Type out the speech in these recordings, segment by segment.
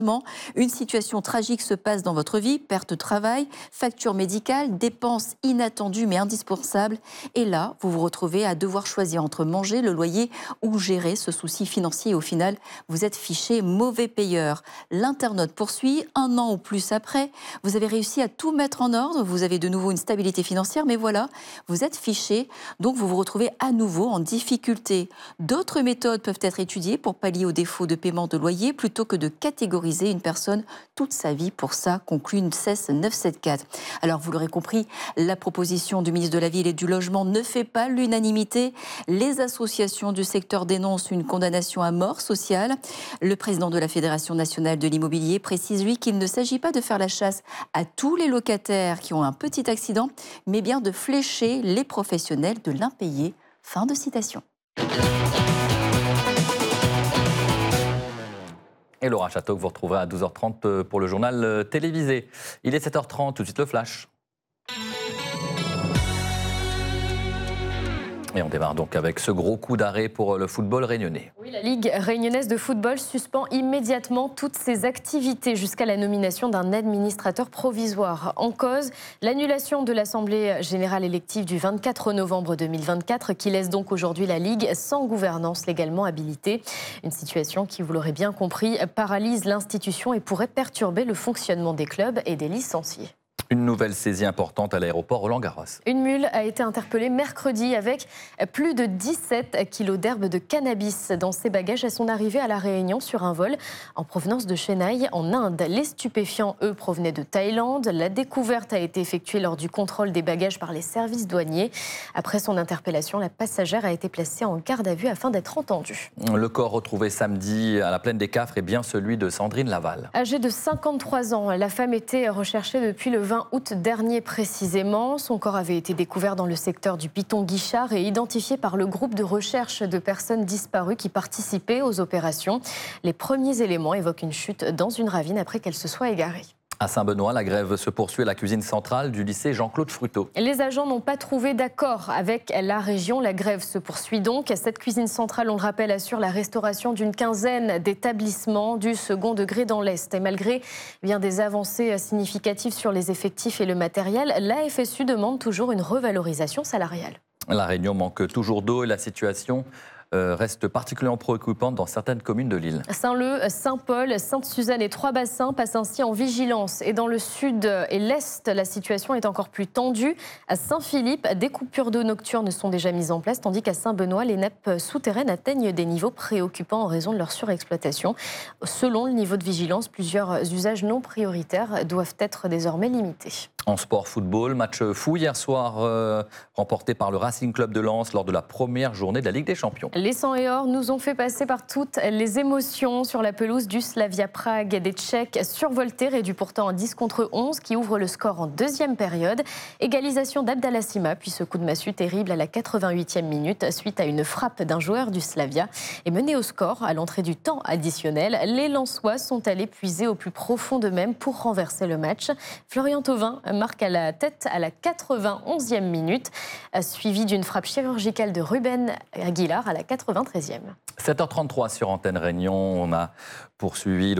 Une situation tragique se passe dans votre vie, perte de travail, facture médicale, dépenses inattendues mais indispensables. Et là, vous vous retrouvez à devoir choisir entre manger, le loyer ou gérer ce souci financier. Et au final, vous êtes fiché mauvais payeur. L'internaute poursuit, 1 an ou plus après, vous avez réussi à tout mettre en ordre, vous avez de nouveau une stabilité financière, mais voilà, vous êtes fiché, donc vous vous retrouvez à nouveau en difficulté. D'autres méthodes peuvent être étudiées pour pallier au défaut de paiement de loyer plutôt que de catégoriser une personne toute sa vie. Pour ça, conclut une CES 974. Alors, vous l'aurez compris, la proposition du ministre de la Ville et du Logement ne fait pas l'unanimité. Les associations du secteur dénoncent une condamnation à mort sociale. Le président de la Fédération nationale de l'immobilier précise, lui, qu'il ne s'agit pas de faire la chasse à tous les locataires qui ont un petit accident, mais bien de flécher les professionnels de l'impayé. Fin de citation. Et Laura Château, que vous retrouverez à 12h30 pour le journal télévisé. Il est 7h30, tout de suite le flash. Et on démarre donc avec ce gros coup d'arrêt pour le football réunionnais. Oui, la Ligue réunionnaise de football suspend immédiatement toutes ses activités jusqu'à la nomination d'un administrateur provisoire. En cause, l'annulation de l'Assemblée générale élective du 24 novembre 2024 qui laisse donc aujourd'hui la Ligue sans gouvernance légalement habilitée. Une situation qui, vous l'aurez bien compris, paralyse l'institution et pourrait perturber le fonctionnement des clubs et des licenciés. Une nouvelle saisie importante à l'aéroport Roland-Garros. Une mule a été interpellée mercredi avec plus de 17 kilos d'herbe de cannabis dans ses bagages à son arrivée à La Réunion sur un vol en provenance de Chennai en Inde. Les stupéfiants, eux, provenaient de Thaïlande. La découverte a été effectuée lors du contrôle des bagages par les services douaniers. Après son interpellation, la passagère a été placée en garde à vue afin d'être entendue. Le corps retrouvé samedi à la plaine des Cafres est bien celui de Sandrine Laval. Âgée de 53 ans, la femme était recherchée depuis le 20 août dernier précisément. Son corps avait été découvert dans le secteur du Piton-Guichard et identifié par le groupe de recherche de personnes disparues qui participaient aux opérations. Les premiers éléments évoquent une chute dans une ravine après qu'elle se soit égarée. À Saint-Benoît, la grève se poursuit à la cuisine centrale du lycée Jean-Claude Fruteau. Les agents n'ont pas trouvé d'accord avec la région. La grève se poursuit donc. Cette cuisine centrale, on le rappelle, assure la restauration d'une quinzaine d'établissements du second degré dans l'Est. Et malgré bien des avancées significatives sur les effectifs et le matériel, la FSU demande toujours une revalorisation salariale. La Réunion manque toujours d'eau et la situation reste particulièrement préoccupante dans certaines communes de l'île. Saint-Leu, Saint-Paul, Sainte-Suzanne et Trois-Bassins passent ainsi en vigilance. Et dans le sud et l'est, la situation est encore plus tendue. À Saint-Philippe, des coupures d'eau nocturnes sont déjà mises en place, tandis qu'à Saint-Benoît, les nappes souterraines atteignent des niveaux préoccupants en raison de leur surexploitation. Selon le niveau de vigilance, plusieurs usages non prioritaires doivent être désormais limités. En sport football, match fou hier soir, remporté par le Racing Club de Lens lors de la première journée de la Ligue des Champions. Les Sang et Or nous ont fait passer par toutes les émotions sur la pelouse du Slavia Prague. Des Tchèques survoltés, réduits pourtant en 10-11, qui ouvrent le score en deuxième période. Égalisation d'Abdallah Sima, puis ce coup de massue terrible à la 88e minute suite à une frappe d'un joueur du Slavia. Et mené au score à l'entrée du temps additionnel, les Lensois sont allés puiser au plus profond d'eux-mêmes pour renverser le match. Florian Thauvin marque à la tête à la 91e minute, suivi d'une frappe chirurgicale de Ruben Aguilar à la 93e. 7h33 sur Antenne Réunion. On a poursuivi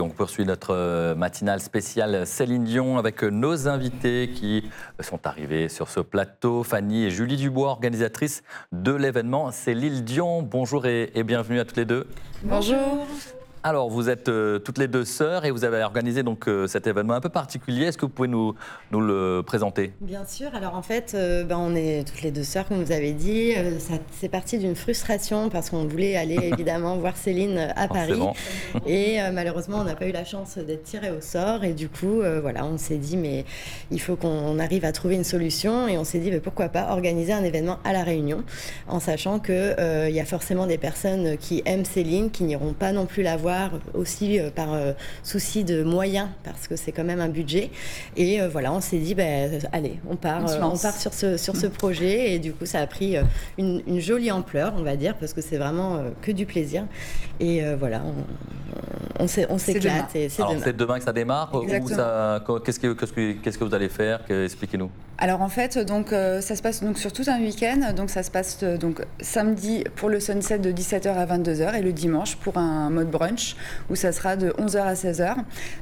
notre matinale spéciale Céline Dion avec nos invités qui sont arrivés sur ce plateau. Fanny et Julie Dubois, organisatrices de l'événement. C'est Lille Dion. Bonjour et bienvenue à toutes les deux. Bonjour. Alors, vous êtes toutes les deux sœurs et vous avez organisé donc cet événement un peu particulier. Est-ce que vous pouvez nous le présenter ? Bien sûr. Alors, en fait, on est toutes les deux sœurs, comme vous avez dit. C'est parti d'une frustration parce qu'on voulait aller évidemment voir Céline à Paris. Et malheureusement, on n'a pas eu la chance d'être tirés au sort. Et du coup, on s'est dit, mais il faut qu'on arrive à trouver une solution. Et on s'est dit, mais pourquoi pas organiser un événement à La Réunion, en sachant qu'il y a forcément des personnes qui aiment Céline, qui n'iront pas non plus la voir aussi par souci de moyens, parce que c'est quand même un budget. Et on s'est dit, allez, on part sur ce projet. Et du coup, ça a pris une jolie ampleur, on va dire, parce que c'est vraiment que du plaisir. Et on s'éclate. C'est demain que ça démarre. Qu'est-ce que vous allez faire ? Expliquez-nous. Alors en fait, donc, ça se passe donc, sur tout un week-end. Donc ça se passe donc, samedi pour le sunset de 17h à 22h et le dimanche pour un mode brunch où ça sera de 11h à 16h.